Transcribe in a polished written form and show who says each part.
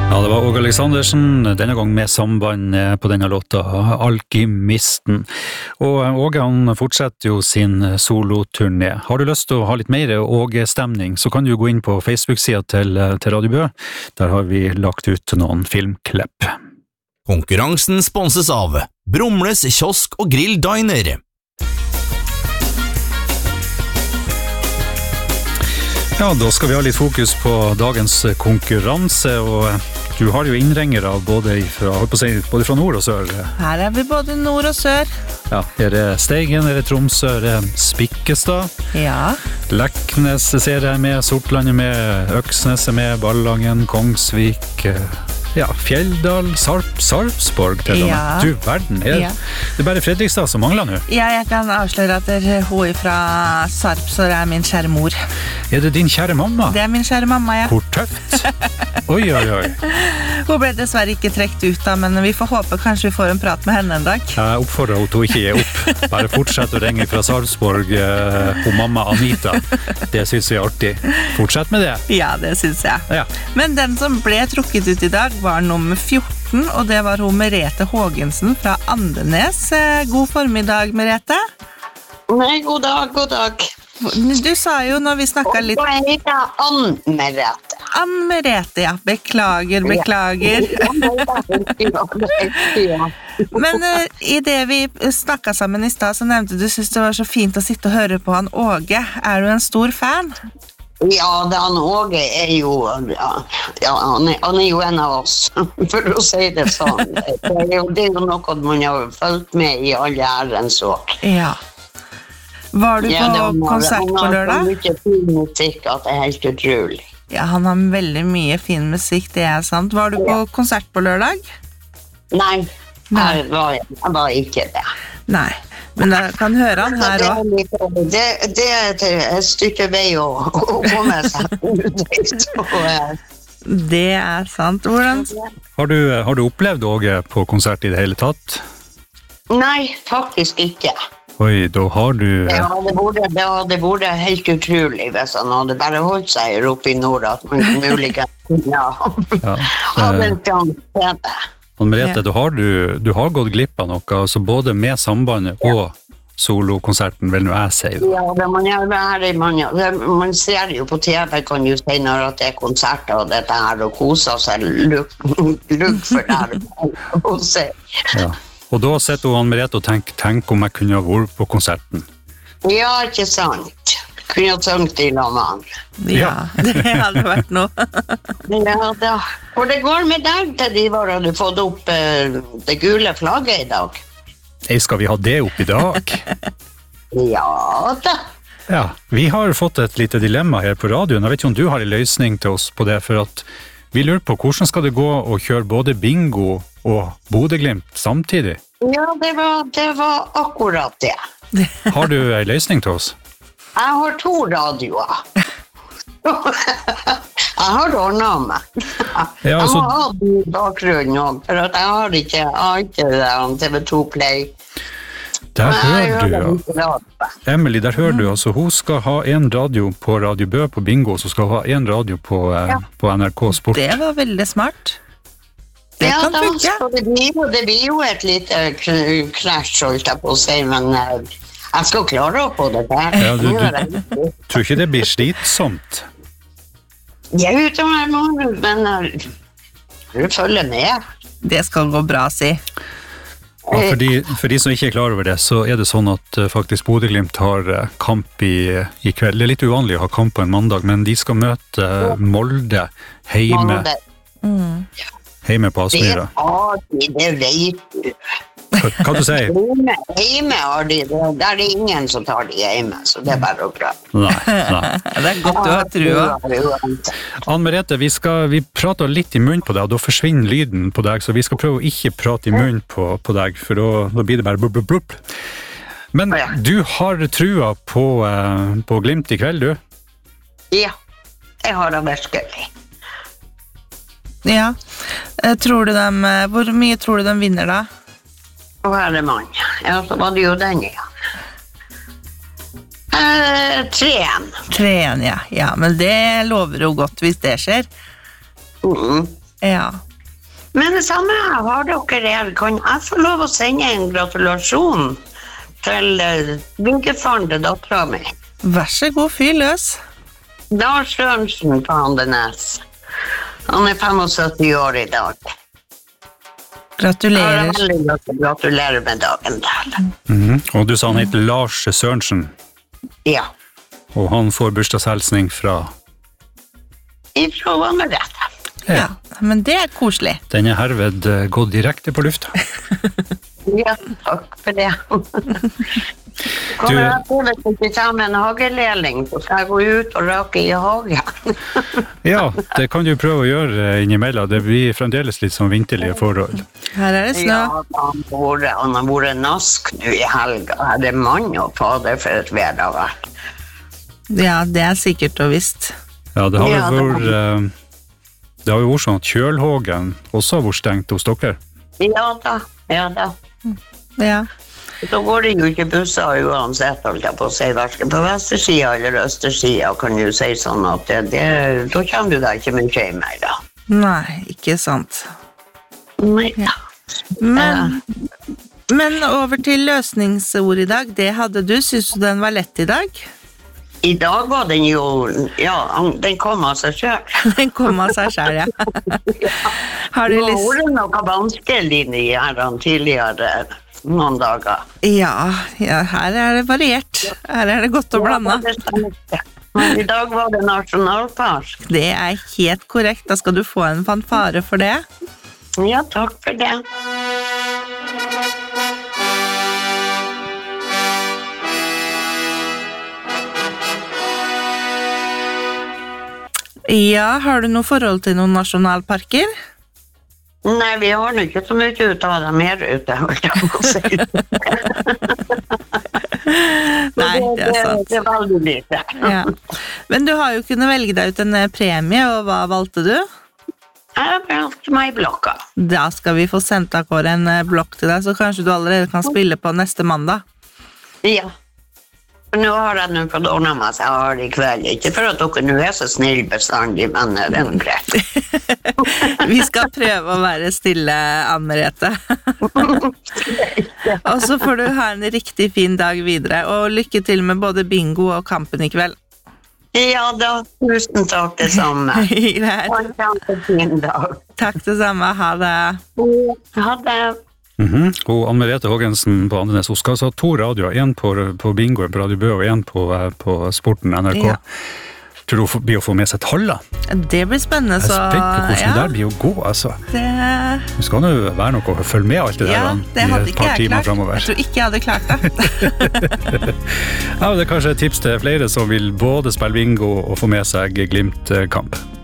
Speaker 1: Ja, det var Åge Aleksandersen, denne gang med samband på denne låta, Alkymisten. Og Åge, han fortsetter jo sin soloturné. Har du lyst til å ha litt mer Åge-stemning, så kan du gå inn på Facebook-sida til Radio Bø. Der har vi lagt ut noen filmklipp.
Speaker 2: Konkurransen sponses av Brumles kiosk og grill diner.
Speaker 1: Ja, da skal vi ha litt fokus på dagens konkurranse, og du har jo innrengere både fra nord og sør.
Speaker 3: Her vi både nord og sør.
Speaker 1: Ja, Steigen, Tromsø, Spikkestad.
Speaker 3: Ja.
Speaker 1: Leknes ser jeg med, Sortlandet med, Øksnes med, Ballangen, Kongsvik, ja, Fjelldal, Sarpsborg til og med. Du verden, det bare Fredrikstad som mangler nå?
Speaker 3: Ja, jeg kan avsløre at hun fra Sarpsborg min kjære mor.
Speaker 1: Det din kjære mamma? Det
Speaker 3: min kjære mamma, ja.
Speaker 1: Hvor tøft! Oi.
Speaker 3: Hun ble dessverre ikke trekt ut da, men vi får håpe kanskje vi får en prat med henne en dag.
Speaker 1: Jeg oppfordrer henne til å ikke gi opp. Bare fortsett å ringe fra Sarpsborg, hun mamma Anita. Det synes vi artig. Fortsett med det.
Speaker 3: Ja, det synes jeg.
Speaker 1: Ja.
Speaker 3: Men den som ble trukket ut i dag var nummer 14, og det var hun Merete Hågensen fra Andenes. God formiddag, Merete.
Speaker 4: Nei, god dag.
Speaker 3: Du sa jo når vi snakket litt...
Speaker 4: Hva heter Ann-Merete?
Speaker 3: Ann-Merete, ja. Beklager. Men i det vi snakket sammen i sted, så nevnte du synes det var så fint å sitte og høre på han Åge. Du en stor fan?
Speaker 4: Ja, han Åge jo han jo en av oss, for å si det sånn. Det jo noe man har følt med i alle ærens år.
Speaker 3: Ja. Var du på konsert på lørdag?
Speaker 4: Han har mye fin musikk, at det helt utrolig.
Speaker 3: Ja, han har veldig mye fin musikk, det sant. Var du på konsert på lørdag?
Speaker 4: Nei. Jeg var ikke det.
Speaker 3: Nei, men jeg kan høre han her også.
Speaker 4: Det et stykke vei å komme seg ut.
Speaker 3: Det sant. Hvordan?
Speaker 1: Har du opplevd Åge på konsert i det hele tatt?
Speaker 4: Nei, faktisk ikke.
Speaker 1: Oi, da har du...
Speaker 4: Ja, det hadde vært helt utrolig hvis han hadde bare holdt seg her oppe i nord, at man mulig hadde en sjanse til det.
Speaker 1: Merete, du har gått glipp av noe, altså både med sambandet og solokonserten, vil jeg si.
Speaker 4: Ja, man ser jo på TV, kan jo si når det konserter og dette her, og koser seg lukk for det å se.
Speaker 1: Ja. Og da sitter han Merete og tenk om jeg kunne ha vært på konserten.
Speaker 4: Ja, ikke sant. Kunne ha sunget i lag med han.
Speaker 3: Ja, det hadde vært noe.
Speaker 4: Ja, da. Hvor det går med deg til de var, har du fått opp det gule flagget i dag?
Speaker 1: Skal vi ha det opp i dag?
Speaker 4: Ja da.
Speaker 1: Ja, vi har fått et lite dilemma her på radioen. Jeg vet ikke om du har en løsning til oss på det, for at vi lurer på hvordan skal det gå å kjøre både bingo og Bodø/Glimt samtidig?
Speaker 4: Ja, det var akkurat det.
Speaker 1: Har du en løsning til oss?
Speaker 4: Jeg har 2 radioer. Jeg har ordnet meg. Jeg må ha den i bakgrunnen også, for at jeg har ikke TV2 Play.
Speaker 1: Der hører du, Emily, der hører du, altså hun skal ha en radio på Radio Bø på bingo, så skal hun ha en radio på NRK Sport.
Speaker 3: Det var veldig smart. Det kan funke.
Speaker 4: Det blir jo et lite krasj, holdt jeg på å si, men jeg skal klare å få det der.
Speaker 1: Ja, du tror ikke det blir slitsomt?
Speaker 4: Jeg utover morgen, men du følger med.
Speaker 3: Det skal gå bra, si.
Speaker 1: Ja, for de som ikke er klar over det, så er det sånn at faktisk Bodø/Glimt har kamp i kveld. Det er litt uvanlig å ha kamp på en mandag, men de skal møte Molde hjemme. Hjemme på Aspmyra.
Speaker 4: Det vet du.
Speaker 1: Hva du sier?
Speaker 4: Hjemme har de, der er ingen som tar de hjemme, så det er bare å prøve.
Speaker 1: Nei.
Speaker 3: Det er godt du har trua.
Speaker 1: Ann-Merete, vi prater litt i munnen på deg, og da forsvinner lyden på deg, så vi skal prøve å ikke prate i munnen på deg, for da blir det bare blubb, blubb, blubb. Men du har trua på Glimt i kveld, du?
Speaker 4: Ja, jeg har det virkelig.
Speaker 3: Ja, hvor mye tror du de vinner da?
Speaker 4: Og her er mann. Ja, så var det jo den, ja. 3-1.
Speaker 3: 3-1, ja. Ja, men det lover jo godt hvis det skjer. Ja.
Speaker 4: Men det samme har dere her. Kan jeg få lov å sende en gratulasjon til byggefaren til datteren min?
Speaker 3: Vær så god, fyr løs.
Speaker 4: Lars Sørensen på Andenes. Han 75 år i dag.
Speaker 3: Gratulerer.
Speaker 4: Gratulerer med dagen til.
Speaker 1: Og du sa han heter Lars Sørensen,
Speaker 4: Ja.
Speaker 1: og han får bursdagshelsning fra...
Speaker 4: Ifra Vannmerett.
Speaker 3: Ja, men det er koselig.
Speaker 1: Den er herved gått direkte på lufta.
Speaker 4: Ja, takk for det. Kommer jeg på det ikke sammen en hageleling, så skal jeg gå ut og rake i hagen.
Speaker 1: Ja, det kan du prøve å gjøre innimellom. Det blir fremdeles litt sånn vinterlige forhold.
Speaker 3: Her er det snø.
Speaker 4: Ja, han har vært nask nå i helga. Det er mann og fader for et vær det har vært.
Speaker 3: Ja, det er sikkert og visst.
Speaker 1: Ja, det har
Speaker 4: Ja,
Speaker 1: jo vært... Det har jo vært sånn at Kjølhågen også har vært stengt hos dere.
Speaker 4: Ja da.
Speaker 3: Ja.
Speaker 4: Så går det jo ikke busser uansett, holdt jeg på å si, hverken på vestersida eller østersida, kan du si sånn at da kommer du deg ikke mye hjem mer da.
Speaker 3: Nei, ikke sant.
Speaker 4: Nei, ja.
Speaker 3: Men over til løsningsord i dag. Det hadde du. Synes du den var lett i dag?
Speaker 4: I dag var den jo, ja, den kom av seg selv.
Speaker 3: Den kom av seg selv, ja. Har du
Speaker 4: Det
Speaker 3: lyst?
Speaker 4: var noe vanskelig i her tidligere noen dager.
Speaker 3: Ja, her er det variert. Her er det godt å blande.
Speaker 4: Men i dag var det nasjonalpark.
Speaker 3: Det er helt korrekt. Da skal du få en fanfare for det.
Speaker 4: Ja, takk for det.
Speaker 3: Ja, har du noe forhold til noen nasjonalparker?
Speaker 4: Nei, vi har nå ikke så mye ut av det mer ute, holdt jeg på å si.
Speaker 3: Nei, det er sant.
Speaker 4: Det er veldig lite.
Speaker 3: Ja. Men du har jo kunnet velge deg ut en premie, og hva valgte du?
Speaker 4: Jeg har valgt meg blokka.
Speaker 3: Da skal vi få sendt av Kåre en blokk til deg, så kanskje du allerede kan spille på neste mandag.
Speaker 4: Ja. Nå har jeg fått ordnet meg, så jeg har det i kveld. Ikke for at dere nå er så snill bestandig, men det er greit.
Speaker 3: Vi skal prøve å være stille, Anne-Merete. Og så får du ha en riktig fin dag videre, og lykke til med både bingo og kampen i kveld.
Speaker 4: Ja da, tusen takk det samme.
Speaker 3: Greit.
Speaker 4: Ha en kjempefin dag.
Speaker 3: Takk det samme, ha det.
Speaker 4: Ha det.
Speaker 1: Og Anne-Merete Hågensen på Andenes, hun skal ha 2 radioer, en på bingoen på Radio Bø og en på Sporten NRK.
Speaker 3: Ja.
Speaker 1: Tror du hun blir å få med seg Talla?
Speaker 3: Det blir spennende,
Speaker 1: Jeg
Speaker 3: så...
Speaker 1: er spent på hvordan det der blir å gå, altså. Det skal jo være noe å følge med alt det
Speaker 3: ja,
Speaker 1: der
Speaker 3: det
Speaker 1: i
Speaker 3: hadde
Speaker 1: et
Speaker 3: ikke
Speaker 1: par
Speaker 3: jeg
Speaker 1: timer
Speaker 3: klart.
Speaker 1: fremover.
Speaker 3: Jeg tror ikke jeg hadde klart det.
Speaker 1: Ja, det er kanskje et tips til flere som vil både spille bingo og få med seg Glimt-kamp.